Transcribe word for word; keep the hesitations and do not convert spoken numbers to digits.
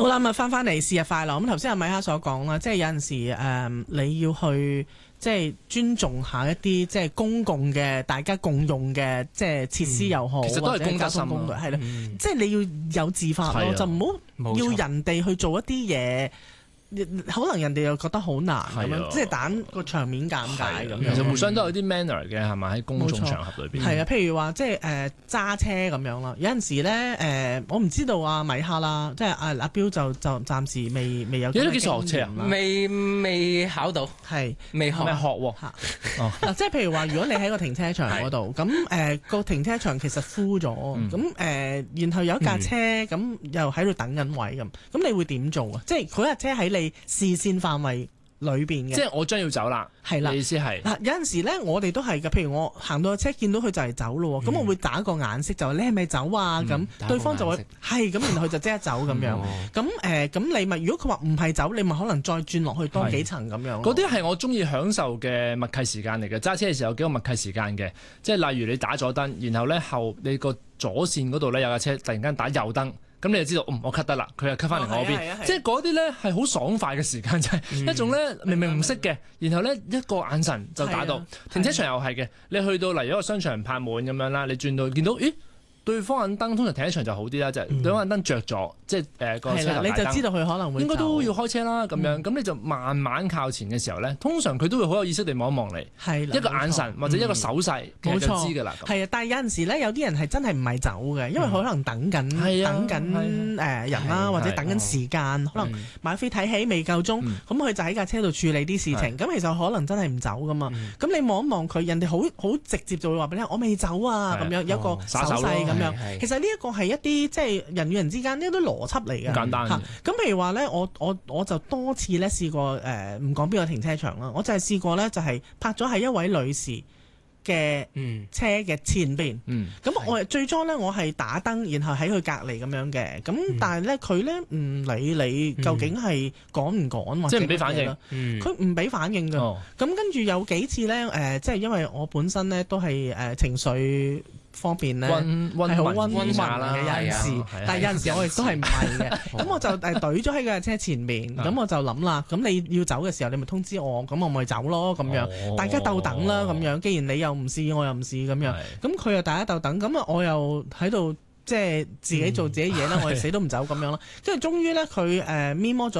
好啦，咁啊翻翻嚟是日快樂。咁頭先阿米哈所講啦，即係有陣時誒、呃、你要去即係尊重下一啲即係公共嘅大家共用嘅即係設施又好， 嗯、其實都係公德心工具係啦， 嗯、 即係你要有自發咯，就唔好要人哋去做一啲嘢。可能人哋又覺得好難咁樣，即係揀個場面尷尬咁樣。 其實互相都有啲 manner 嘅，係咪喺公眾場合裏邊？ 係啊，譬如話即係誒揸車咁樣啦。有陣時咧誒、呃，我唔知道啊米哈啦，即係阿阿標就就暫時未未有。 你都幾熟學車啊？ 未未考到， 係未學咩學喎？ 嚇嗱，即係譬如話，如果你喺個停車場嗰度，咁誒個停車場其實 full 咗，咁誒、呃、然後有一架車咁、嗯、又喺度等緊位咁，咁你會點做啊？即係嗰架車喺你視線範圍裏邊嘅， 即係我將要走啦， 係啦， 意思係嗱有陣時咧，我哋都係嘅。譬如我行到個車，見到佢就嚟走咯，咁、嗯、我會打個眼色，就話你係咪走啊？咁、嗯、對方就會係咁，然後佢就即刻走咁樣。咁誒咁你咪如果佢話唔係走，你咪可能再轉落去多幾層咁樣。 嗰啲係我中意享受嘅默契時間嚟嘅。揸車嘅時候有幾個默契時間嘅，即係例如你打咗燈，然後咧後你個左線嗰度咧有架車突然間打右燈。咁你就知道，嗯，我 cut 得啦，佢又 cut 翻嚟我邊，哦、即係嗰啲咧係好爽快嘅時間，就係、是、一種咧、嗯、明明唔識嘅，然後咧一個眼神就打到。停車場又係嘅，你去到例如一個商場泊滿咁樣啦，你轉到見到，咦？對方眼燈通常停車場就好啲啦，就係、是、對方眼燈着咗，即係誒個車頭大燈， 你就知道佢可能會應該都要開車啦咁樣，咁、嗯、你就慢慢靠前嘅時候咧，通常佢都會好有意識地望一望你，一個眼神或者一個手勢，冇、嗯、就知㗎啦。係啊， 但係有陣時咧，有啲人係真係唔係走嘅，因為佢可能等緊、嗯、等緊誒人啦，或者等緊時間，可能買飛睇戲未夠鐘，咁、嗯、佢就喺架車度處理啲事情，咁其實可能真係唔走㗎嘛。咁、嗯、你望一望佢，人哋好好直接就會話俾你聽，我未走啊咁樣，有個手勢咁樣。其實呢一個係一啲即係人與人之間呢啲邏輯嚟嘅， 簡單嘅。 咁譬如話咧，我我我就多次咧試過誒，唔講邊個停車場啦，我就係試過咧，就係泊咗喺一位女士嘅車嘅前邊。咁、嗯、我最初咧，我係打燈，然後喺佢隔離咁樣嘅。咁、嗯、但係咧，佢咧唔理你究竟係趕唔趕、嗯、或者即係唔俾反應。佢唔俾反應㗎。咁、哦、跟住有幾次咧，誒、呃，即係因為我本身咧都係誒、呃、情緒方面咧係好溫文嘅有陣時，但係有陣時我亦都係唔係嘅。咁我就誒懟咗喺架車前面，咁我就諗啦，咁你要走嘅時候，你咪通知我，咁我咪走咯，咁樣、哦、大家鬥等啦，咁樣。既然你又唔試，我又唔試，咁樣，咁佢又大家鬥等，咁啊我又喺度即係自己做自己嘢啦，嗯、我哋死都唔走咁樣啦。跟住終於咧，佢誒咪摸咗